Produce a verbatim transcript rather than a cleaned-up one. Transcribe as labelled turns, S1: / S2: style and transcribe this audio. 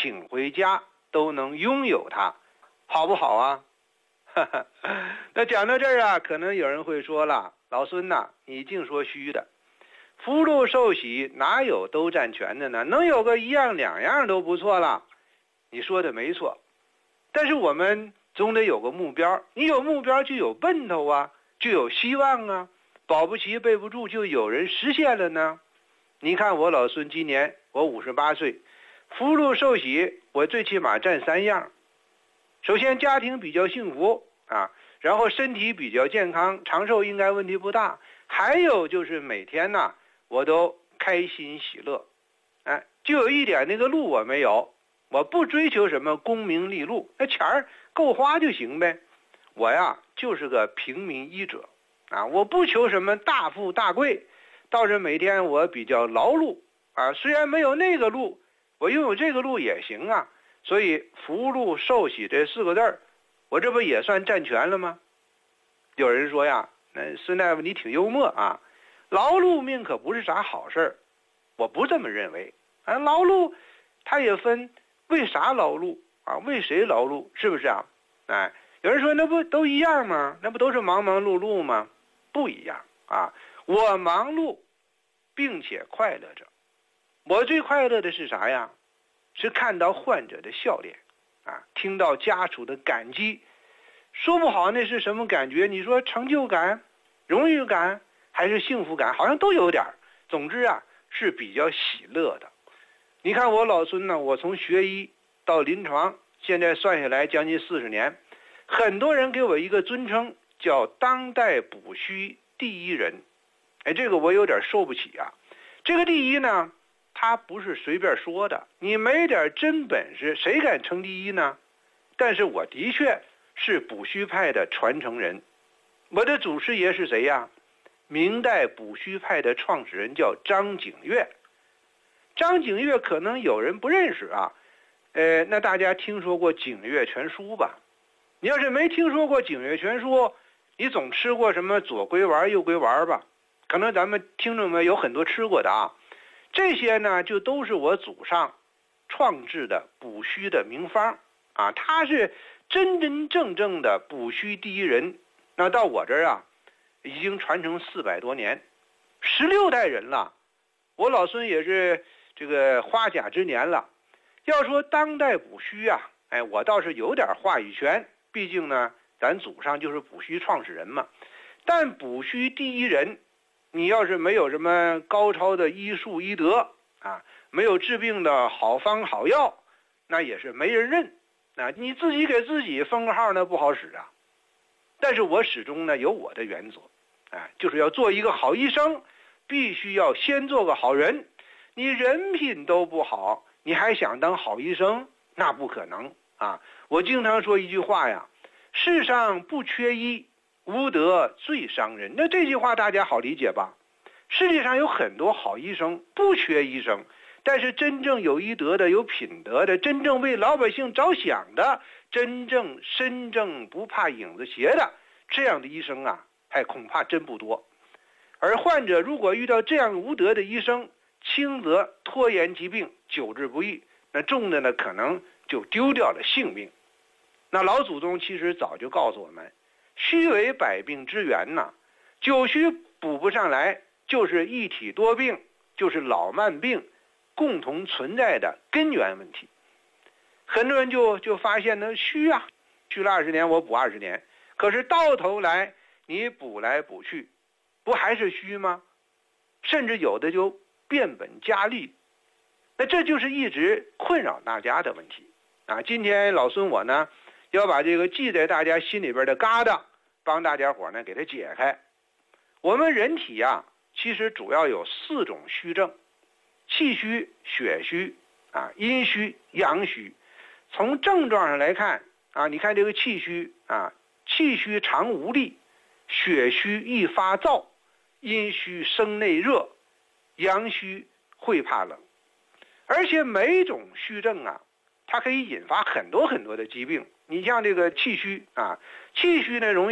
S1: 请回家都能拥有它，好不好啊？那讲到这儿啊，可能有人会说了，老孙呐，你净说虚的，福禄寿喜哪有都占全的呢？能有个一样两样都不错了。你说的没错，但是我们总得有个目标，你有目标就有奔头啊，就有希望啊，保不齐背不住就有人实现了呢。你看我老孙今年我五十八岁，福禄寿喜我最起码占三样。首先家庭比较幸福啊，然后身体比较健康，长寿应该问题不大。还有就是每天呢，我都开心喜乐。哎，就有一点那个禄我没有，我不追求什么功名利禄，那钱儿够花就行呗。我呀就是个平民医者啊，我不求什么大富大贵，倒是每天我比较劳碌啊，虽然没有那个禄，我拥有这个禄也行啊。所以福禄寿喜这四个字儿，我这不也算占全了吗？有人说呀，那孙大夫你挺幽默啊，劳碌命可不是啥好事儿。我不这么认为啊，劳碌它也分为啥劳碌啊，为谁劳碌，是不是啊？哎，有人说那不都一样吗？那不都是忙忙碌碌吗？不一样啊，我忙碌并且快乐着。我最快乐的是啥呀？是看到患者的笑脸啊，听到家属的感激。说不好那是什么感觉，你说成就感、荣誉感还是幸福感，好像都有点。总之啊，是比较喜乐的。你看我老孙呢，我从学医到临床，现在算下来将近四十年，很多人给我一个尊称叫当代补虚第一人。哎，这个我有点受不起啊。这个第一呢，他不是随便说的，你没点真本事谁敢称第一呢？但是我的确是补虚派的传承人。我的祖师爷是谁呀？明代补虚派的创始人叫张景岳。张景岳可能有人不认识啊，呃，那大家听说过景岳全书吧？你要是没听说过景岳全书，你总吃过什么左归丸右归丸吧？可能咱们听众们有很多吃过的啊。这些呢，就都是我祖上创制的补虚的名方啊，他是真真正正的补虚第一人。那到我这儿啊，已经传承四百多年，十六代人了。我老孙也是这个花甲之年了。要说当代补虚啊，哎，我倒是有点话语权，毕竟呢，咱祖上就是补虚创始人嘛。但补虚第一人，你要是没有什么高超的医术医德啊，没有治病的好方好药，那也是没人认啊。你自己给自己封个号那不好使啊。但是我始终呢有我的原则啊，就是要做一个好医生，必须要先做个好人。你人品都不好，你还想当好医生？那不可能啊！我经常说一句话呀，世上不缺医，无德最伤人。那这句话大家好理解吧？世界上有很多好医生，不缺医生，但是真正有医德的、有品德的、真正为老百姓着想的、真正身正不怕影子斜的，这样的医生啊，还恐怕真不多。而患者如果遇到这样无德的医生，轻则拖延疾病，久治不愈，那重的呢，可能就丢掉了性命。那老祖宗其实早就告诉我们，虚为百病之源呐，久虚补不上来，就是一体多病，就是老慢病共同存在的根源问题。很多人就就发现呢，虚啊，虚了二十年，我补二十年，可是到头来你补来补去，不还是虚吗？甚至有的就变本加厉。那这就是一直困扰大家的问题啊！今天老孙我呢，要把这个记在大家心里边的疙瘩，帮大家伙呢给它解开。我们人体啊，其实主要有四种虚症：气虚、血虚啊、阴虚、阳虚。从症状上来看啊，你看这个气虚啊，气虚常无力，血虚易发燥，阴虚生内热，阳虚会怕冷。而且每种虚症啊，它可以引发很多很多的疾病。你像这个气虚啊，气虚呢容易